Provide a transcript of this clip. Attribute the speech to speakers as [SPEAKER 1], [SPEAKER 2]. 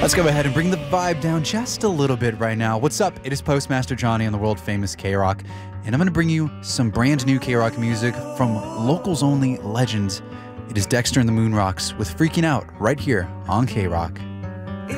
[SPEAKER 1] Let's go ahead and bring the vibe down just a little bit right now. What's up? It is Postmaster Johnny on the world famous K-Rock, and I'm going to bring you some brand new K-Rock music from locals only legends. It is Dexter and the Moon Rocks with Freaking Out right here on K-Rock.